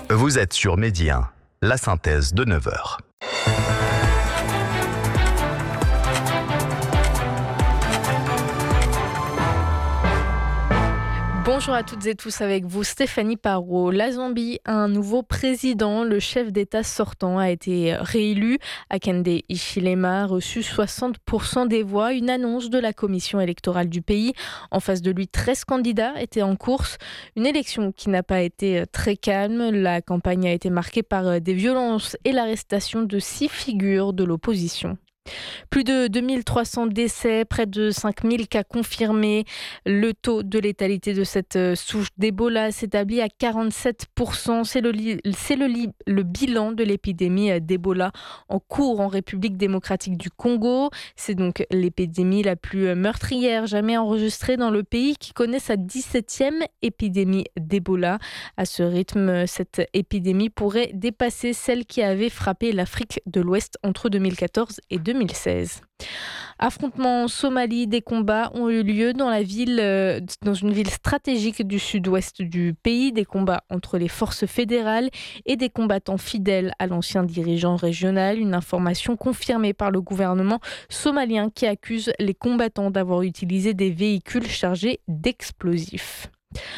Vous êtes sur Midi 1, la synthèse de 9h. Bonjour à toutes et tous, avec vous Stéphanie Parot. La Zambie a un nouveau président. Le chef d'État sortant a été réélu. Hakainde Hichilema a reçu 60% des voix. Une annonce de la commission électorale du pays. En face de lui, 13 candidats étaient en course. Une élection qui n'a pas été très calme. La campagne a été marquée par des violences et l'arrestation de 6 figures de l'opposition. Plus de 2300 décès, près de 5000 cas confirmés. Le taux de létalité de cette souche d'Ebola s'établit à 47%. C'est le bilan de l'épidémie d'Ebola en cours en République démocratique du Congo. C'est donc l'épidémie la plus meurtrière jamais enregistrée dans le pays, qui connaît sa 17e épidémie d'Ebola. À ce rythme, cette épidémie pourrait dépasser celle qui avait frappé l'Afrique de l'Ouest entre 2014 et 2016. Affrontements en Somalie, des combats ont eu lieu dans une ville stratégique du sud-ouest du pays, des combats entre les forces fédérales et des combattants fidèles à l'ancien dirigeant régional, une information confirmée par le gouvernement somalien qui accuse les combattants d'avoir utilisé des véhicules chargés d'explosifs.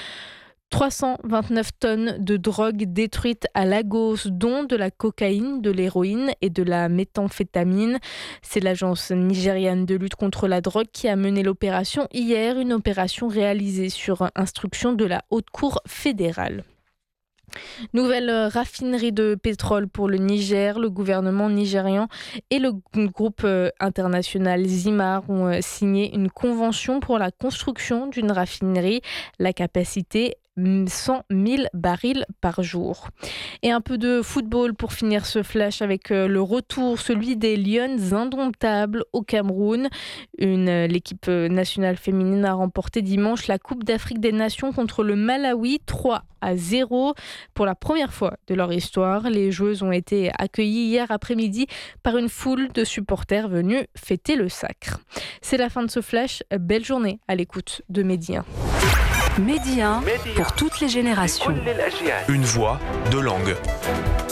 329 tonnes de drogue détruites à Lagos, dont de la cocaïne, de l'héroïne et de la méthamphétamine. C'est l'agence nigériane de lutte contre la drogue qui a mené l'opération hier, une opération réalisée sur instruction de la Haute Cour fédérale. Nouvelle raffinerie de pétrole pour le Niger. Le gouvernement nigérian et le groupe international Zimar ont signé une convention pour la construction d'une raffinerie. La capacité 100 000 barils par jour. Et un peu de football pour finir ce flash avec le retour, celui des Lions indomptables au Cameroun. L'équipe nationale féminine a remporté dimanche la Coupe d'Afrique des Nations contre le Malawi 3-0. Pour la première fois de leur histoire, les joueuses ont été accueillies hier après-midi par une foule de supporters venus fêter le sacre. C'est la fin de ce flash. Belle journée à l'écoute de Midi 1. Midi 1 pour toutes les générations. Une voix, deux langues.